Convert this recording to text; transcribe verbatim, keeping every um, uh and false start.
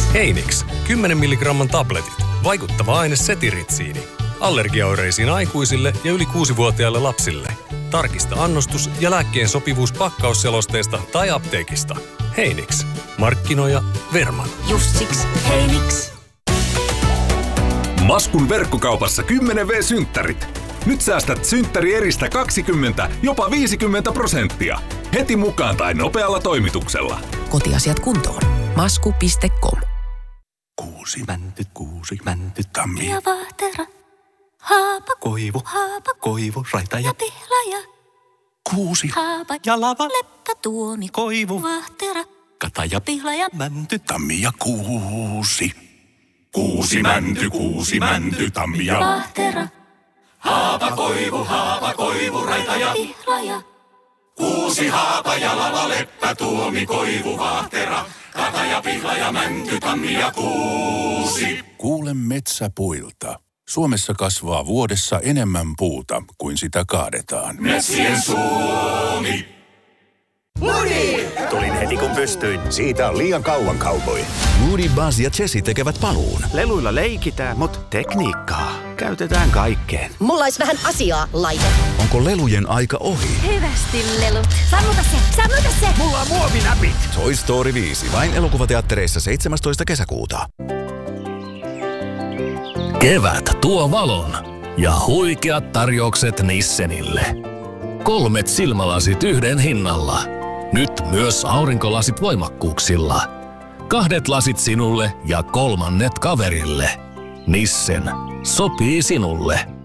Heinix, kymmenen milligramman tabletit. Vaikuttava aine setiritsiini. Allergiaoireisiin aikuisille ja yli kuusivuotiaille lapsille. Tarkista annostus ja lääkkeen sopivuus pakkausselosteesta tai apteekista. Heinix. Markkinoija Verman. Just siksi Heinix. Maskun verkkokaupassa kymmenen vuotiset-synttärit. Nyt säästät synttärieristä kaksikymmentä, jopa viisikymmentä prosenttia. Heti mukaan tai nopealla toimituksella. Kotiasiat kuntoon. masku piste com. Kuusi mänty, kuusi mänty, tammi. Ja vahtera, haapa, Koivu, haapa, koivu, raita ja ja pihlaja. kuusi. Haapa, Ja lava, leppä, tuomi, koivu, vahtera, kata ja pihlaja. mänty, tammi ja kuusi. Kuusi mänty, kuusi mänty, tammi ja Vahtera, haapa, koivu, haapa, koivu, raita ja pihlaja. kuusi. Haapa ja lava, leppä, tuomi, koivu, vahtera, kata ja pihla ja mänty, tammi ja kuusi. Kuule metsäpuilta. Suomessa kasvaa vuodessa enemmän puuta kuin sitä kaadetaan. Metsien Suomi. Tulin heti kun pystyin. Siitä on liian kauan cowboy. Woody, Buzz ja Jessie tekevät paluun. Leluilla leikitään, mutta tekniikkaa käytetään kaikkeen. Mulla olisi vähän asiaa, laite. Onko lelujen aika ohi? Hyvästi lelut. Sammuta se, sammuta se. Mulla on muovinäpit. Toy Story viisi. Vain elokuvateattereissa seitsemästoista kesäkuuta. Kevät tuo valon ja huikeat tarjoukset Nissenille. Kolmet silmälasit yhden hinnalla. Nyt myös aurinkolasit voimakkuuksilla. Kahdet lasit sinulle ja kolmannet kaverille. Nissen. Sopii sinulle.